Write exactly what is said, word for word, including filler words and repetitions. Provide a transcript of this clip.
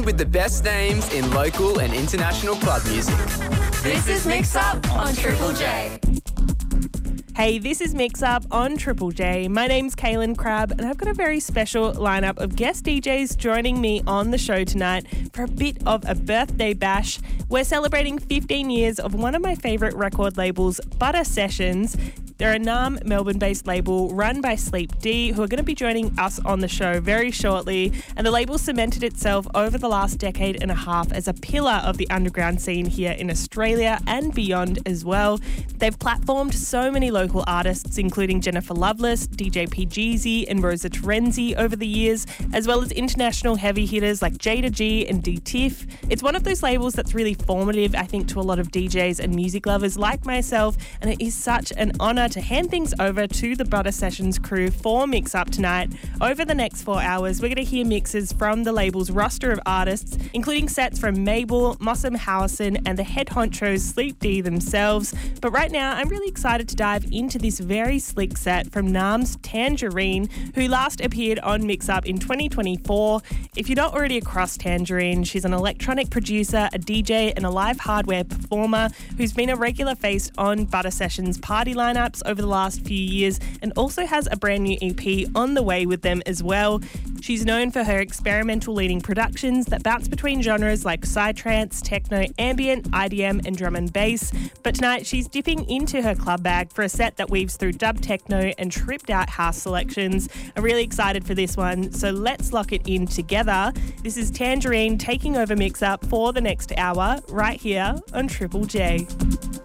With the best names in local and international club music. This is Mix Up on Triple J. Hey, this is Mix Up on Triple J. My name's Kaylin Crabb, and I've got a very special lineup of guest D Js joining me on the show tonight for a bit of a birthday bash. We're celebrating fifteen years of one of my favourite record labels, Butter Sessions. They're a Naarm, Melbourne-based label run by Sleep D, who are going to be joining us on the show very shortly. And the label cemented itself over the last decade and a half as a pillar of the underground scene here in Australia and beyond as well. They've platformed so many local artists, including Jennifer Loveless, D J P Jeezy and Rosa Terenzi over the years, as well as international heavy hitters like Jada G and D-Tiff. It's one of those labels that's really formative, I think, to a lot of D Js and music lovers like myself, and it is such an honour to hand things over to the Butter Sessions crew for Mix Up tonight. Over the next four hours, we're going to hear mixes from the label's roster of artists, including sets from Mabel, Mossam Howson, and the head honchos Sleep D themselves. But right now, I'm really excited to dive into this very slick set from Naarm's Tangerine, who last appeared on Mix Up in twenty twenty-four. If you're not already across Tangerine, she's an electronic producer, a D J, and a live hardware performer who's been a regular face on Butter Sessions party lineups over the last few years, and also has a brand new E P on the way with them as well. She's known for her experimental leading productions that bounce between genres like psytrance, techno, ambient, I D M, and drum and bass. But tonight she's dipping into her club bag for a set that weaves through dub techno and tripped out house selections. I'm really excited for this one, so let's lock it in together. This is Tangerine taking over Mix Up for the next hour right here on Triple J.